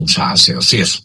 องศาเซลเซียส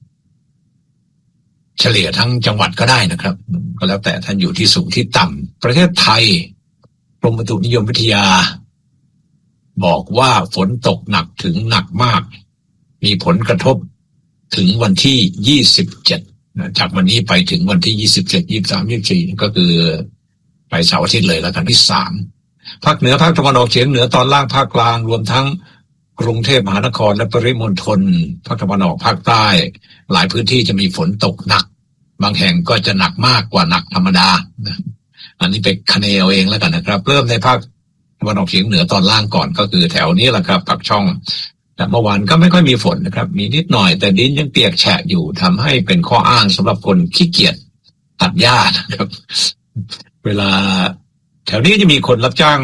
เฉลี่ยทั้งจังหวัดก็ได้นะครับก็แล้วแต่ท่านอยู่ที่สูงที่ต่ำประเทศไทยกรมอุตุนิยมวิทยาบอกว่าฝนตกหนักถึงหนักมากมีผลกระทบถึงวันที่27จากวันนี้ไปถึงวันที่27 23 24ก็คือไปเสาร์อาทิตย์เลยแล้วกันที่3ภาคเหนือภาคตะวันออกเฉียงเหนือตอนล่างภาคกลางรวมทั้งกรุงเทพมหานครและปริมณฑลภาคตะวันออกภาคใต้หลายพื้นที่จะมีฝนตกหนักบางแห่งก็จะหนักมากกว่าหนักธรรมดาอันนี้ไปคะเนเอาเองแล้วกันนะครับเริ่มในภาคตะวันออกเฉียงเหนือตอนล่างก่อนก็คือแถวนี้แหละครับปากช่องแต่เมื่อวานก็ไม่ค่อยมีฝนนะครับมีนิดหน่อยแต่ดินยังเปียกแฉะอยู่ทำให้เป็นข้ออ้างสำหรับคนขี้เกียจตัดหญ้านะครับเวลาแถวนี้จะมีคนรับจ้าง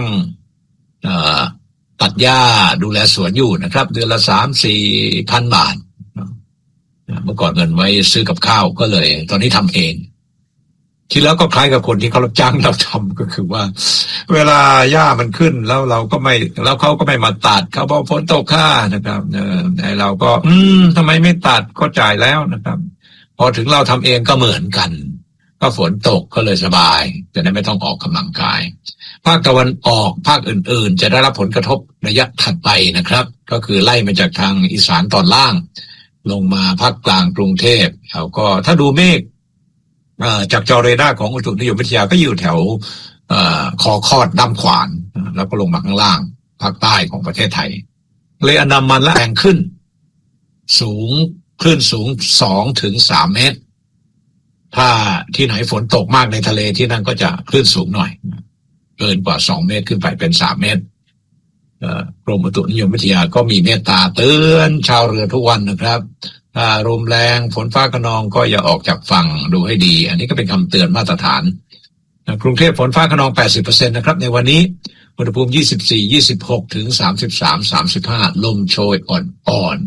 ตัดหญ้าดูแลสวนอยู่นะครับเดือนละ 3-4 พันบาทเมื่อก่อนเงินไว้ซื้อกับข้าวก็เลยตอนนี้ทำเองที่แล้วก็คล้ายกับคนที่เขารับจ้างเราทำก็คือว่าเวลาหญ้ามันขึ้นแล้วเราก็ไม่แล้วเขาก็ไม่มาตัดเขาบอกฝนตกค่านะครับเราก็ทำไมไม่ตัดก็จ่ายแล้วนะครับพอถึงเราทำเองก็เหมือนกันก็ฝนตกก็เลยสบายจะได้ไม่ต้องออกกำลังกายภาคตะวันออกภาคอื่นๆจะได้รับผลกระทบระยะถัดไปนะครับก็คือไล่มาจากทางอีสานตอนล่างลงมาภาคกลางกรุงเทพแล้วก็ถ้าดูเมฆจากจอเรดาร์ของอุตุนิยมวิทยาก็อยู่แถวคอคอดด้ามขวานแล้วก็ลงมาข้างล่างภาคใต้ของประเทศไทยทะเลอันดามันและแรงขึ้นสูงคลื่นสูง 2-3 เมตรถ้าที่ไหนฝนตกมากในทะเลที่นั่นก็จะคลื่นสูงหน่อยเกินกว่า2 เมตรขึ้นไปเป็น3 เมตรกรมอุตุนิยมวิทยาก็มีเมตตาเตือนชาวเรือทุกวันนะครับถ้าลมแรงฝนฟ้าคะนองก็อย่าออกจากฝั่งดูให้ดีอันนี้ก็เป็นคำเตือนมาตรฐานกรุงเทพฝนฟ้าคะนอง 80% นะครับในวันนี้อุณหภูมิ 24-26 ถึง 33-35 ลมโชยอ่อน